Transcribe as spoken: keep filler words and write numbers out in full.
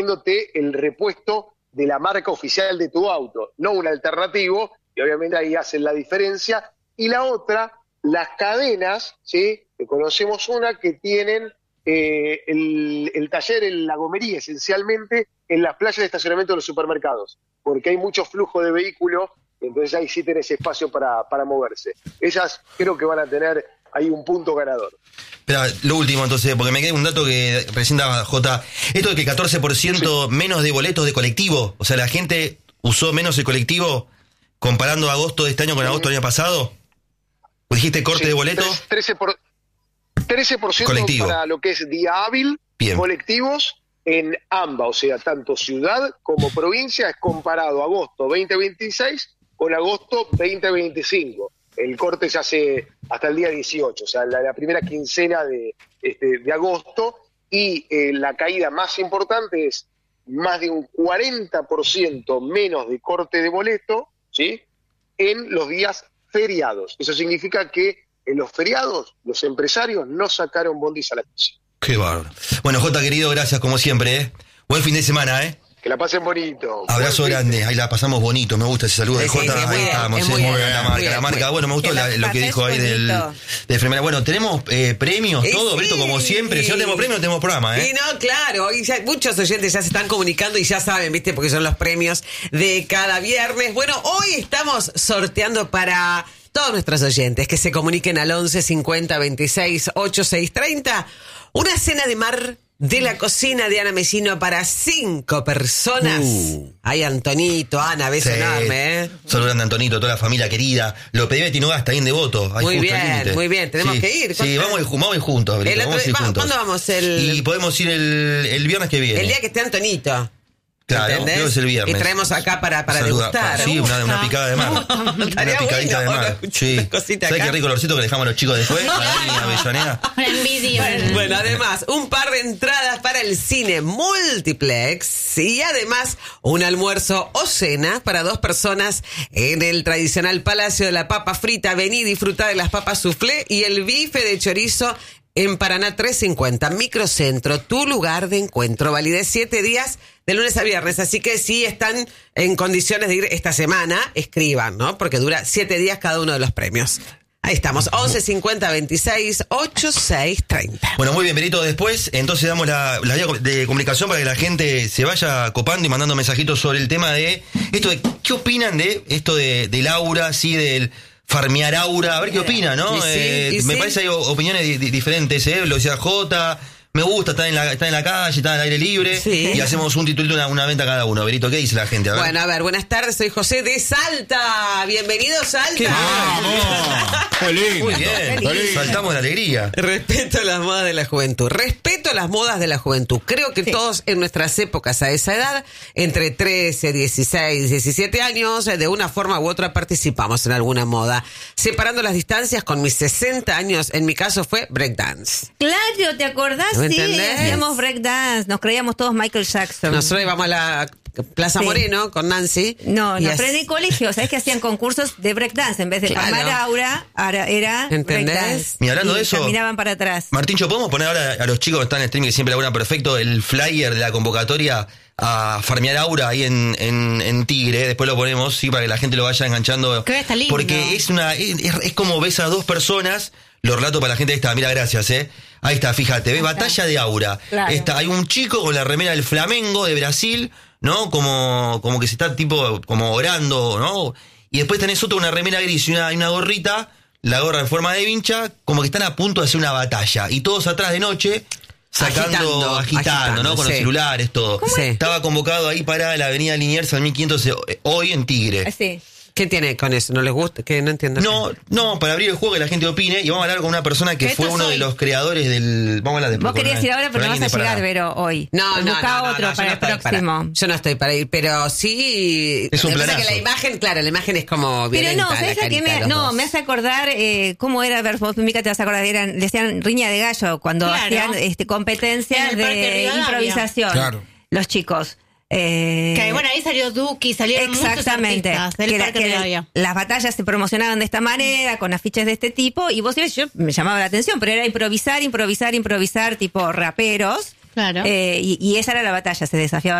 haciéndote el repuesto de la marca oficial de tu auto, no un alternativo, y obviamente ahí hacen la diferencia. Y la otra, las cadenas, ¿sí? Que conocemos una que tienen eh, el, el taller en La Gomería, esencialmente en las playas de estacionamiento de los supermercados, porque hay mucho flujo de vehículos, entonces ahí sí tenés espacio para, para moverse. Ellas creo que van a tener ahí un punto ganador. Pero lo último entonces, porque me queda un dato que presenta J. Esto de que catorce por ciento sí. menos de boletos de colectivo, o sea, la gente usó menos el colectivo comparando agosto de este año con agosto del año pasado. ¿Dijiste corte sí, de boletos? trece por ciento, trece por ciento colectivo. Para lo que es día hábil, bien. Colectivos en ambas, o sea, tanto ciudad como provincia, es comparado agosto veinte veintiséis con agosto veinte veinticinco. El corte se hace hasta el día dieciocho, o sea, la, la primera quincena de, este, de agosto, y eh, la caída más importante es más de un cuarenta por ciento menos de corte de boleto, ¿sí? En los días feriados. Eso significa que en los feriados los empresarios no sacaron bondis a la calle. Qué bárbaro. Bueno, Jota, querido, gracias como siempre, ¿eh? Buen fin de semana, ¿eh? Que la pasen bonito. Abrazo grande, ahí la pasamos bonito, me gusta ese saludo de sí, Jota, sí, ahí bien, estamos, es sí, muy bien, la marca, bien, la marca, bueno, me gustó la, lo que dijo ahí del, de enfermera. Bueno, tenemos eh, premios, sí, todo, Brito, como siempre, si no tenemos premios, no tenemos programa, ¿eh? Y no, claro, y ya, muchos oyentes ya se están comunicando y ya saben, ¿viste? Porque son los premios de cada viernes. Bueno, hoy estamos sorteando para todos nuestros oyentes que se comuniquen al once cincuenta veintiséis ochenta y seis treinta una cena de mar de la cocina de Ana Mesino para cinco personas. Uh. Ay, Antonito, Ana, beso sí. enorme, ¿eh? Solo grande Antonito, toda la familia querida. Lo pedí Betty Nogas, está bien devoto. Muy bien, muy bien, tenemos sí. que ir. Sí, vamos a ir, vamos a ir juntos, Brito, otro, vamos a ir va, juntos. ¿Cuándo vamos? El... Y podemos ir el, el viernes que viene. El día que esté Antonito. Claro, ¿entendés? creo que es el viernes. Y traemos acá para, para Saluda, degustar. para, sí, una, una picada de mar. Una picadita bueno, de mar. Sí. ¿Sabes qué rico olorcito que dejamos a los chicos después? A Dani y a Avellaneda. Una envidia. Bueno, bueno, además, un par de entradas para el cine multiplex y además un almuerzo o cena para dos personas en el tradicional Palacio de la Papa Frita. Vení, disfrutá de las papas soufflé y el bife de chorizo en Paraná trescientos cincuenta, Microcentro, tu lugar de encuentro. Validez siete días de lunes a viernes. Así que si están en condiciones de ir esta semana, escriban, ¿no? Porque dura siete días cada uno de los premios. Ahí estamos, once cincuenta veintiséis ochenta y seis treinta. Bueno, muy bien, Benito. Después, entonces damos la, la vía de comunicación para que la gente se vaya copando y mandando mensajitos sobre el tema de esto de qué opinan de esto de, de Laura, sí, del farmear aura, a ver qué opina, ¿no? Y sí, eh, y me sí. parece que hay opiniones di- di- diferentes, ¿eh? Lo decía Jota, me gusta, está en la, está en la calle, está al aire libre, sí. Y hacemos un titulito, una, una venta cada uno. Berito, ¿qué dice la gente? A ver. Bueno, a ver, buenas tardes, soy José de Salta. Bienvenido, Salta. ¡Qué ¡Vamos! ¡Qué lindo! Muy bien, Qué lindo. saltamos de alegría. Respeto las modas de la juventud. Respeto las modas de la juventud. Creo que sí. Todos en nuestras épocas a esa edad, entre trece, dieciséis, diecisiete años, de una forma u otra participamos en alguna moda. Separando las distancias, con mis sesenta años, en mi caso fue breakdance. Claro, ¿te acordás? ¿Me Sí, entendés? hacíamos breakdance, nos creíamos todos Michael Jackson. Nosotros íbamos a la Plaza Sí. Moreno con Nancy. No, y no, as- pero en el colegio, ¿sabes que hacían concursos de breakdance? En vez de Claro. farmar aura, ahora era ¿Entendés? breakdance. Y hablando Y de eso, caminaban para atrás. Martíncho, ¿podemos poner ahora a los chicos que están en streaming que siempre laburan perfecto el flyer de la convocatoria a farmear aura ahí en, en, en Tigre? Después lo ponemos, sí, para que la gente lo vaya enganchando. Que está lindo. Porque es una es, es como ves a dos personas, lo relato para la gente. Ahí está, mira, gracias, eh. Ahí está, fíjate, ves, batalla de aura. Claro. Está, hay un chico con la remera del Flamengo de Brasil, ¿no? Como, como que se está tipo, como orando, ¿no? Y después tenés otro, una remera gris y una, y una gorrita, la gorra en forma de vincha, como que están a punto de hacer una batalla. Y todos atrás de noche, sacando, Agitando, agitando, agitando, ¿no? Con sí. los celulares, todo. Sí. Estaba convocado ahí para la avenida Liniers al mil quinientos, eh, hoy en Tigre. Sí. ¿Qué tiene con eso? ¿No les gusta? Que no entiendo. No, no, para abrir el juego que la gente opine, y vamos a hablar con una persona que Esto fue uno soy. de los creadores del... Vamos a hablar de... Vos querías ir ahora, pero no vas a llegar, Vero, hoy. No, no, Buscá no, no, otro no, yo para no el estoy próximo. para- yo no estoy para ir, pero sí. Es un lo que pasa planazo. es que la imagen, claro, la imagen es como Pero violenta, no, la ¿sabes a qué carita de me, los no, dos. me hace acordar eh, cómo era, ver, vos, Mica, te vas a acordar, eran, le decían riña de gallo cuando Claro. hacían este, competencias En el Parque de Rivadavia. improvisación. Claro. Los chicos. Eh, Que bueno, ahí salió Duki, salieron Exactamente. muchos artistas del Que la- Parque que Rivadavia. las batallas se promocionaban de esta manera, con afiches de este tipo, y vos ibas, yo me llamaba la atención, pero era improvisar, improvisar, improvisar, tipo raperos. Claro. Eh, y, y esa era la batalla, se desafiaba